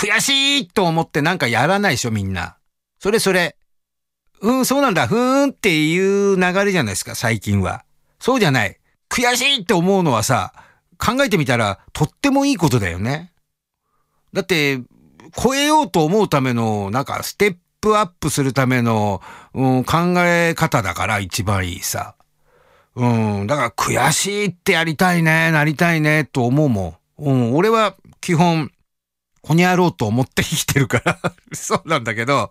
悔しいと思ってなんかやらないでしょ、みんな。それ。そうなんだ、っていう流れじゃないですか、最近は。そうじゃない。悔しいって思うのはさ、考えてみたらとってもいいことだよね。だって、超えようと思うための、なんかステップアップするための、考え方だから一番いいさ。だから悔しいってやりたいね、なりたいね、と思うもん。俺は基本、こにやろうと思って生きてるから、そうなんだけど、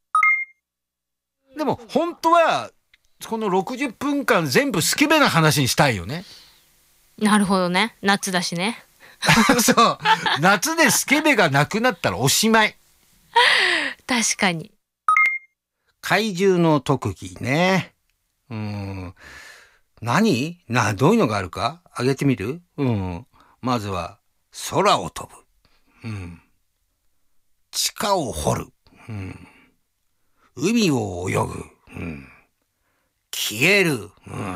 でも本当は、この60分間全部スケベな話にしたいよね。 なるほどね。夏だしね。 そう。夏でスケベがなくなったらおしまい。 確かに。 怪獣の特技ね。どういうのがあるかあげてみる？まずは、空を飛ぶ。地下を掘る。海を泳ぐ。消える。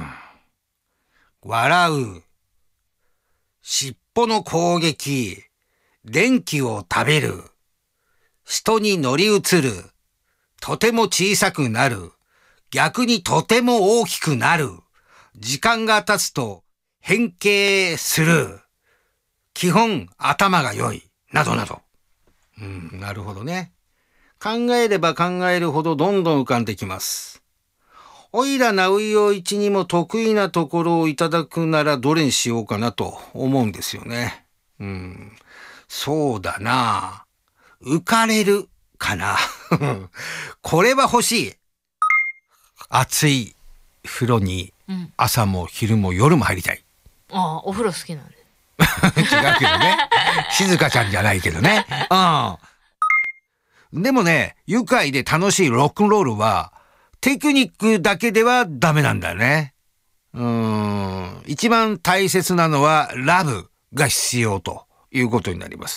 笑う。尻尾の攻撃。電気を食べる。人に乗り移る。とても小さくなる。逆にとても大きくなる。時間が経つと変形する。基本頭が良い。などなど。なるほどね。考えれば考えるほどどんどん浮かんできます。おいらなういおいちにも得意なところをいただくならどれにしようかなと思うんですよね。そうだな。浮かれるかな。これは欲しい。暑い風呂に朝も昼も夜も入りたい。 ああ、お風呂好きなんで。 違うけどね。静香ちゃんじゃないけどね。でもね、愉快で楽しいロックンロールは、テクニックだけではダメなんだよね。一番大切なのはラブが必要ということになります。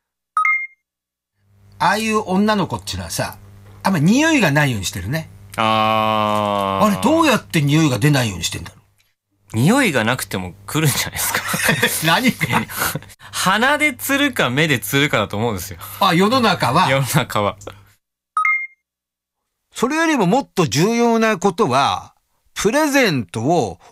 ああいう女の子っていうのはさ、あんま匂いがないようにしてるね。あれどうやって匂いが出ないようにしてんだろう。匂いがなくても来るんじゃないですか。 何か鼻で釣るか目で釣るかだと思うんですよ。 世の中は。それよりももっと重要なことは、プレゼントを